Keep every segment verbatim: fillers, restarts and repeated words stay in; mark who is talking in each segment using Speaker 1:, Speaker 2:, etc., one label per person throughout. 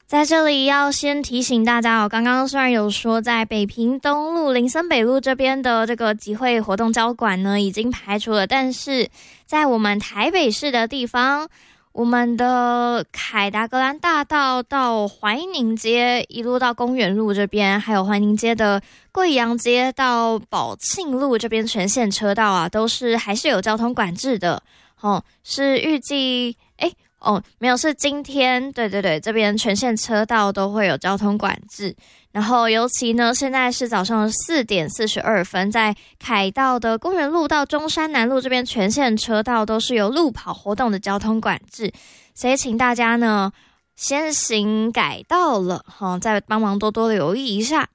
Speaker 1: 在这里要先提醒大家哦，刚刚虽然有说在北平东路、林森北路这边的这个集会活动交馆呢已经排除了，但是在我们台北市的地方，我们的凯达格兰大道到怀宁街，一路到公园路这边，还有怀宁街的贵阳街到宝庆路这边全线车道啊，都是还是有交通管制的哦，是预计诶哦，没有，是今天，对对对，这边全线车道都会有交通管制。然后尤其呢，现在是早上四点四十二分，在凯道的公园路到中山南路这边全线车道都是有路跑活动的交通管制，所以请大家呢先行改道了，哦，再帮忙多多留意一下。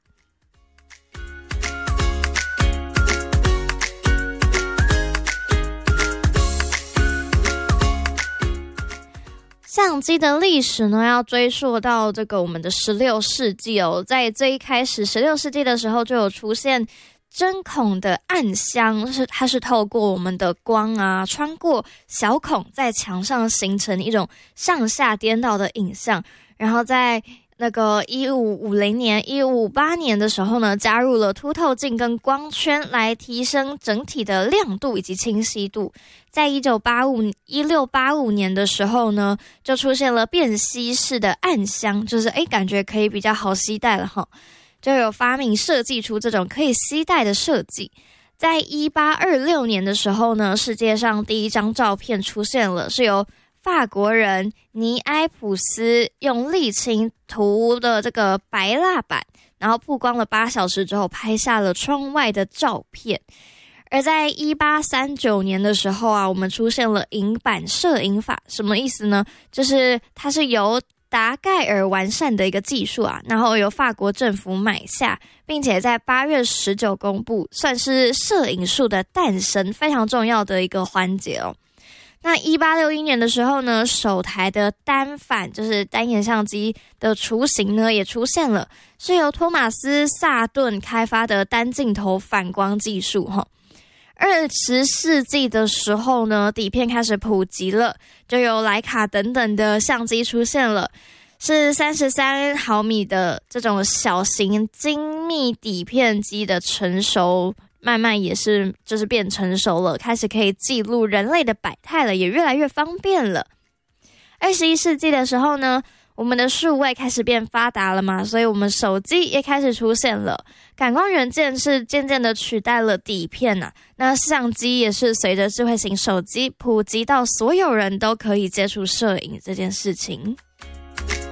Speaker 1: 相机的历史呢，要追溯到这个我们的十六世纪哦。在最一开始，十六世纪的时候就有出现针孔的暗箱，是它是透过我们的光啊，穿过小孔，在墙上形成一种上下颠倒的影像。然后在那个一五五零年、一五五八年的时候呢，加入了凸透镜跟光圈来提升整体的亮度以及清晰度。在一九八五、一六八五年的时候呢，就出现了便携式的暗箱，就是诶感觉可以比较好携带了哈，就有发明设计出这种可以携带的设计。在一八二六年的时候呢，世界上第一张照片出现了，是由法国人尼埃普斯用沥青涂的这个白蜡板，然后曝光了八小时之后拍下了窗外的照片。而在一八三九年的时候啊，我们出现了银版摄影法，什么意思呢？就是它是由达盖尔完善的一个技术啊，然后由法国政府买下，并且在八月十九公布，算是摄影术的诞生非常重要的一个环节哦。那一八六一年的时候呢，首台的单反就是单眼相机的雏形呢也出现了，是由托马斯萨顿开发的单镜头反光技术哈。二十世纪的时候呢，底片开始普及了，就有徕卡等等的相机出现了，是三十三毫米的这种小型精密底片机的成熟，慢慢也是就是变成熟了，开始可以记录人类的百态了，也越来越方便了。二十一世纪的时候呢，我们的数位开始变发达了嘛，所以我们手机也开始出现了，感光元件是渐渐的取代了底片啊，那相机也是随着智慧型手机普及到所有人都可以接触摄影这件事情。